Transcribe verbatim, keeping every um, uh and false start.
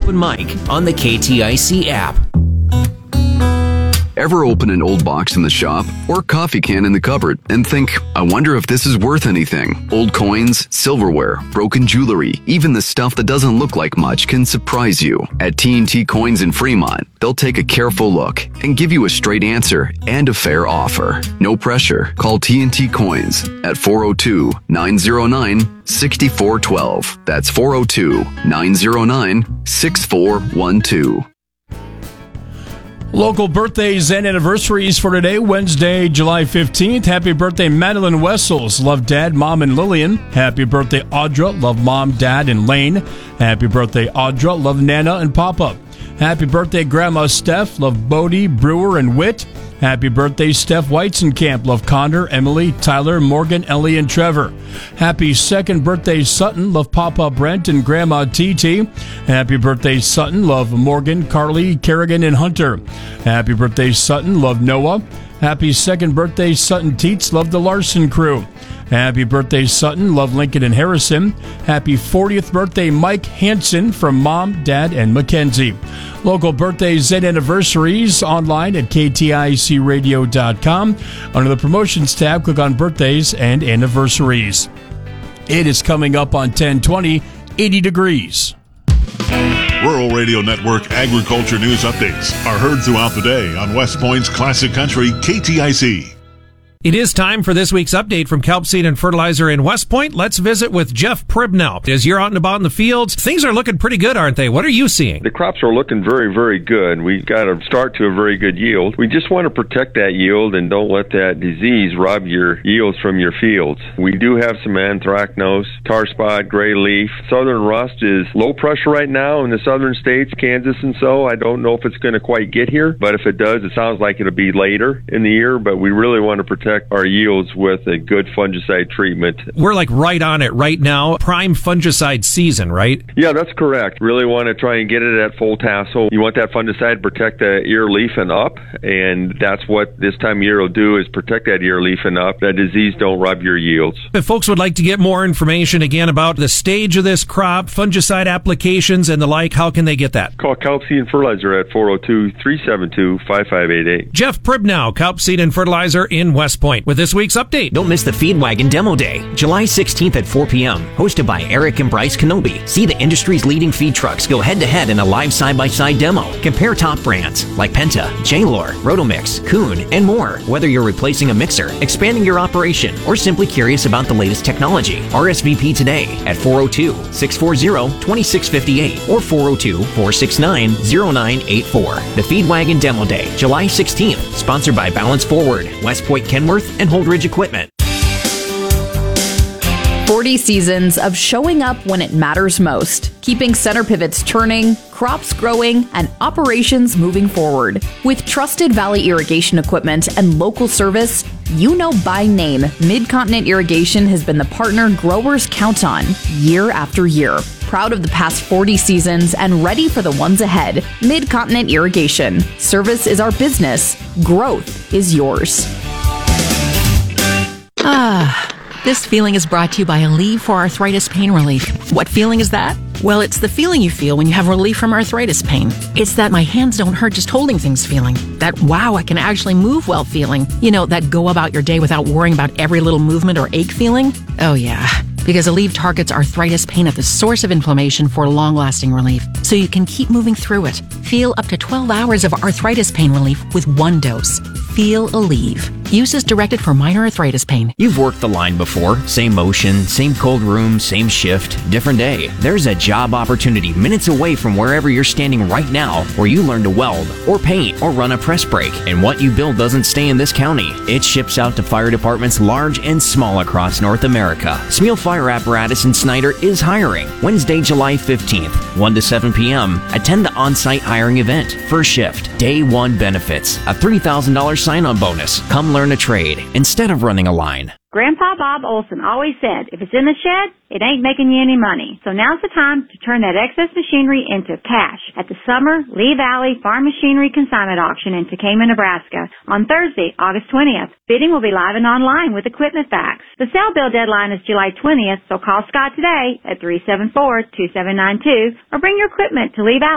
Open Mic on the K T I C app. Ever open an old box in the shop or coffee can in the cupboard and think, I wonder if this is worth anything? Old coins, silverware, broken jewelry, even the stuff that doesn't look like much can surprise you. At T and T Coins in Fremont, they'll take a careful look and give you a straight answer and a fair offer. No pressure. Call T and T Coins at four oh two, nine oh nine, six four one two. That's four oh two, nine oh nine, six four one two. Local birthdays and anniversaries for today, Wednesday, July fifteenth. Happy birthday, Madeline Wessels. Love Dad, Mom, and Lillian. Happy birthday, Audra. Love Mom, Dad, and Lane. Happy birthday, Audra. Love Nana and Papa. Happy birthday, Grandma Steph. Love Bodie, Brewer, and Witt. Happy birthday, Steph Weitzenkamp. Love Connor, Emily, Tyler, Morgan, Ellie, and Trevor. Happy second birthday, Sutton. Love Papa Brent and Grandma T T. Happy birthday, Sutton. Love Morgan, Carly, Kerrigan, and Hunter. Happy birthday, Sutton. Love Noah. Happy second birthday, Sutton Teets. Love the Larson crew. Happy birthday, Sutton. Love Lincoln and Harrison. Happy fortieth birthday, Mike Hansen from Mom, Dad, and Mackenzie. Local birthdays and anniversaries online at K T I C radio dot com. Under the promotions tab, click on birthdays and anniversaries. It is coming up on ten twenty, eighty degrees. Rural Radio Network agriculture news updates are heard throughout the day on West Point's Classic Country K T I C. It is time for this week's update from Kelp Seed and Fertilizer in West Point. Let's visit with Jeff Pribnow. As you're out and about in the fields, things are looking pretty good, aren't they? What are you seeing? The crops are looking very, very good. We've got a start to a very good yield. We just want to protect that yield and don't let that disease rob your yields from your fields. We do have some anthracnose, tar spot, gray leaf. Southern rust is low pressure right now in the southern states, Kansas and so. I don't know if it's going to quite get here, but if it does, it sounds like it'll be later in the year, but we really want to protect our yields with a good fungicide treatment. We're like right on it right now. Prime fungicide season, right? Yeah, that's correct. Really want to try and get it at full tassel. You want that fungicide to protect the ear, leaf, and up, and that's what this time of year will do is protect that ear, leaf, and up. That disease don't rob your yields. If folks would like to get more information again about the stage of this crop, fungicide applications, and the like, how can they get that? Call Kelp Seed and Fertilizer at four oh two, three seven two, five five eight eight. Jeff Pribnow, Kelp Seed and Fertilizer in West Point, with this week's update. Don't miss the Feed Wagon Demo Day, July sixteenth at four p.m., hosted by Eric and Bryce Kenobi. See the industry's leading feed trucks go head-to-head in a live side-by-side demo. Compare top brands like Penta, J-Lore, Rotomix, Kuhn, and more. Whether you're replacing a mixer, expanding your operation, or simply curious about the latest technology, R S V P today at four oh two, six four zero, two six five eight or four oh two, four six nine, oh nine eight four. The Feed Wagon Demo Day, July sixteenth, sponsored by Balance Forward, West Point Kenworth, and Holdridge Equipment. forty seasons of showing up when it matters most, keeping center pivots turning, crops growing, and operations moving forward. With trusted Valley Irrigation equipment and local service, you know by name, Mid-Continent Irrigation has been the partner growers count on year after year. Proud of the past forty seasons and ready for the ones ahead. Mid-Continent Irrigation. Service is our business. Growth is yours. Ah, this feeling is brought to you by Aleve for Arthritis Pain Relief. What feeling is that? Well, it's the feeling you feel when you have relief from arthritis pain. It's that my hands don't hurt just holding things feeling. That wow, I can actually move well feeling. You know, that go about your day without worrying about every little movement or ache feeling. Oh yeah, because Aleve targets arthritis pain at the source of inflammation for long-lasting relief, so you can keep moving through it. Feel up to twelve hours of arthritis pain relief with one dose. Feel Aleve. Use as directed for minor arthritis pain. You've worked the line before. Same motion, same cold room, same shift, different day. There's a job opportunity minutes away from wherever you're standing right now where you learn to weld or paint or run a press brake. And what you build doesn't stay in this county. It ships out to fire departments large and small across North America. Smeal Fire Apparatus in Snyder is hiring. Wednesday, July fifteenth, one to seven p.m. Attend the on-site hiring event. First shift, day one benefits, a three thousand dollars sign-on bonus. Come learn a trade instead of running a line. Grandpa Bob Olson always said, if it's in the shed, it ain't making you any money. So now's the time to turn that excess machinery into cash at the Summer Lee Valley Farm Machinery Consignment Auction in Tekamah, Nebraska on Thursday, August twentieth. Bidding will be live and online with equipment facts. The sale bill deadline is July twentieth, so call Scott today at three seven four, two seven nine two or bring your equipment to Lee Valley